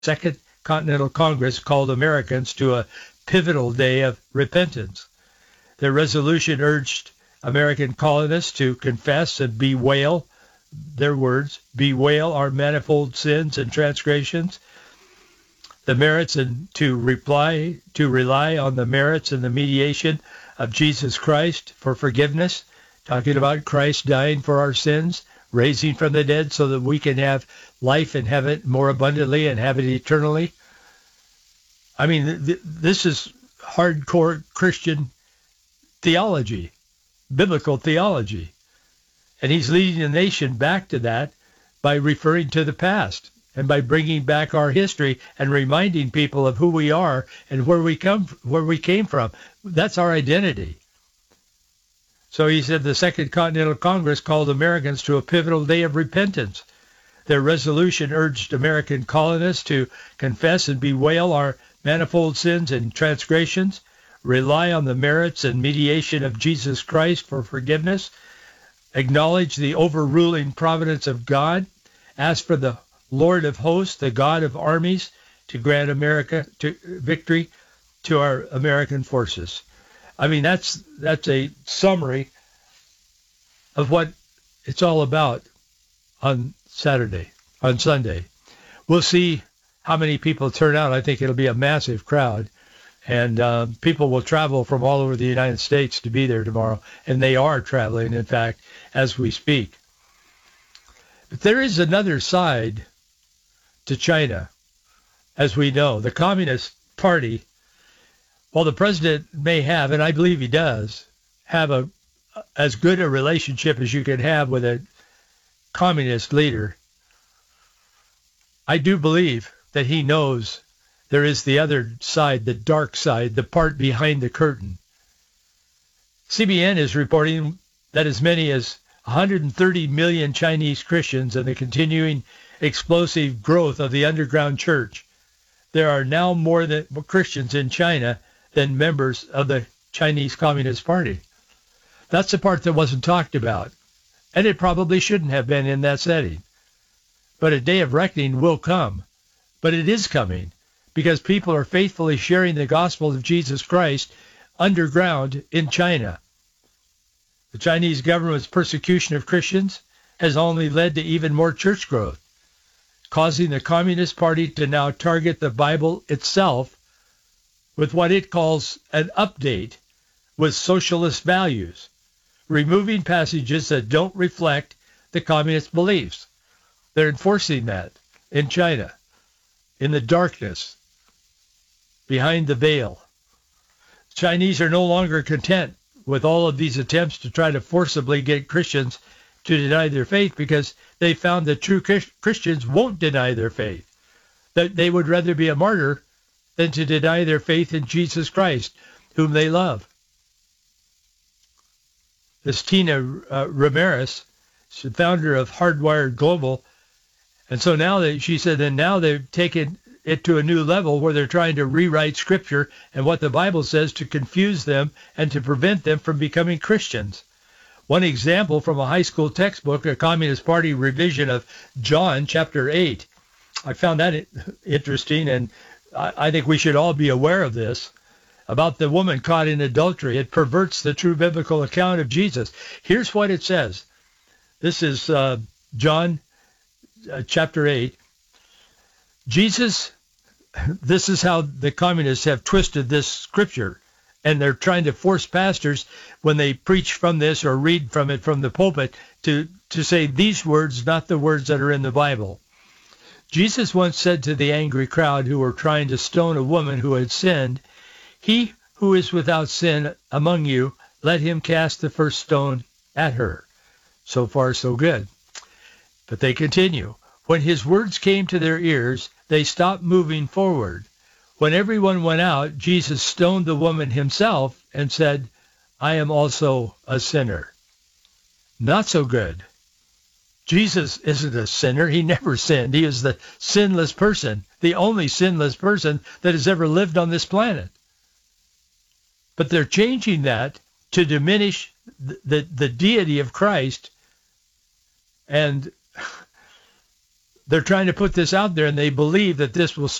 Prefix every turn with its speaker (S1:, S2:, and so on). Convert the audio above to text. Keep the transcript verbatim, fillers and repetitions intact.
S1: Second Continental Congress called Americans to a pivotal day of repentance. Their resolution urged American colonists to confess and bewail, their words, bewail our manifold sins and transgressions, the merits and to reply to rely on the merits and the mediation of Jesus Christ for forgiveness, talking about Christ dying for our sins, raising from the dead so that we can have life and have it more abundantly and have it eternally. I mean, th- th- this is hardcore Christian theology, biblical theology. And he's leading the nation back to that by referring to the past and by bringing back our history and reminding people of who we are and where we come, where we came from. That's our identity. So he said the Second Continental Congress called Americans to a pivotal day of repentance. Their resolution urged American colonists to confess and bewail our manifold sins and transgressions, rely on the merits and mediation of Jesus Christ for forgiveness, acknowledge the overruling providence of God, ask for the Lord of hosts, the God of armies, to grant America to victory to our American forces. I mean, that's that's a summary of what it's all about on Saturday, on Sunday. We'll see how many people turn out. I think it'll be a massive crowd. And uh, people will travel from all over the United States to be there tomorrow. And they are traveling, in fact, as we speak. But there is another side to China, as we know. The Communist Party, while the president may have, and I believe he does, have a as good a relationship as you can have with a communist leader, I do believe that he knows there is the other side, the dark side, the part behind the curtain. C B N is reporting that as many as one hundred thirty million Chinese Christians and the continuing explosive growth of the underground church, there are now more than Christians in China than members of the Chinese Communist Party. That's the part that wasn't talked about, and it probably shouldn't have been in that setting. But a day of reckoning will come, but it is coming, because people are faithfully sharing the gospel of Jesus Christ underground in China. The Chinese government's persecution of Christians has only led to even more church growth, causing the Communist Party to now target the Bible itself with what it calls an update with socialist values, removing passages that don't reflect the communist beliefs. They're enforcing that in China, in the darkness, behind the veil. Chinese are no longer content with all of these attempts to try to forcibly get Christians to deny their faith, because they found that true Christians won't deny their faith, that they would rather be a martyr than to deny their faith in Jesus Christ, whom they love. This Tina uh, Ramirez, she's the founder of Hardwired Global, and so now they, she said, and now they've taken it to a new level where they're trying to rewrite Scripture and what the Bible says to confuse them and to prevent them from becoming Christians. One example from a high school textbook, a Communist Party revision of John chapter eight. I found that interesting, and I, I think we should all be aware of this, about the woman caught in adultery. It perverts the true biblical account of Jesus. Here's what it says. This is uh, John uh, chapter eight. Jesus, this is how the communists have twisted this scripture, and they're trying to force pastors, when they preach from this or read from it from the pulpit, to, to say these words, not the words that are in the Bible. Jesus once said to the angry crowd who were trying to stone a woman who had sinned, "He who is without sin among you, let him cast the first stone at her." So far, so good. But they continue. When his words came to their ears, they stopped moving forward. When everyone went out, Jesus stoned the woman himself and said, "I am also a sinner." Not so good. Jesus isn't a sinner. He never sinned. He is the sinless person, the only sinless person that has ever lived on this planet. But they're changing that to diminish the, the, the deity of Christ, and they're trying to put this out there, and they believe that this will